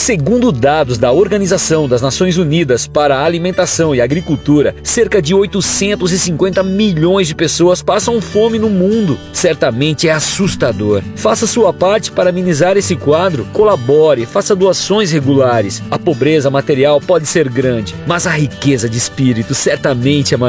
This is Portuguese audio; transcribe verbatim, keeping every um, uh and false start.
Segundo dados da Organização das Nações Unidas para a Alimentação e Agricultura, cerca de oitocentos e cinquenta milhões de pessoas passam fome no mundo. Certamente é assustador. Faça sua parte para amenizar esse quadro. Colabore, faça doações regulares. A pobreza material pode ser grande, mas a riqueza de espírito certamente é maior.